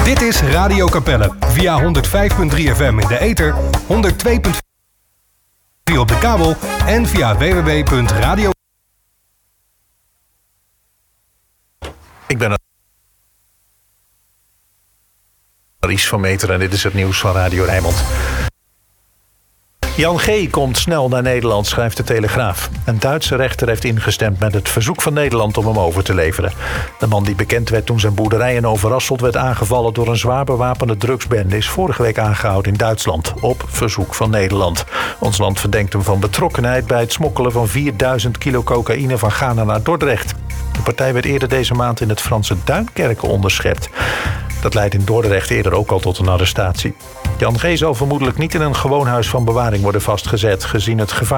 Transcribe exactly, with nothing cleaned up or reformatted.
Dit is Radio Capelle via honderd vijf komma drie F M in de ether, honderd twee komma vier op de kabel en via w w w punt radio. Ik ben Ries van Meter en dit is het nieuws van Radio Rijnmond. Jan G. komt snel naar Nederland, schrijft de Telegraaf. Een Duitse rechter heeft ingestemd met het verzoek van Nederland om hem over te leveren. De man die bekend werd toen zijn boerderij in Overasselt werd aangevallen door een zwaar bewapende drugsbende is vorige week aangehouden in Duitsland, op verzoek van Nederland. Ons land verdenkt hem van betrokkenheid bij het smokkelen van vierduizend kilo cocaïne van Ghana naar Dordrecht. De partij werd eerder deze maand in het Franse Duinkerke onderschept. Dat leidt in Dordrecht eerder ook al tot een arrestatie. Jan G. zal vermoedelijk niet in een gewoon huis van bewaring worden vastgezet, gezien het gevaar